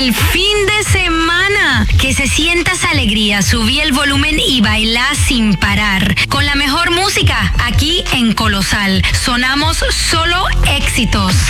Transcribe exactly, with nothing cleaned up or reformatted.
el fin de semana. Que se sienta esa alegría, subí el volumen y bailá sin parar. Con la mejor música, aquí en Colosal. Sonamos solo éxitos.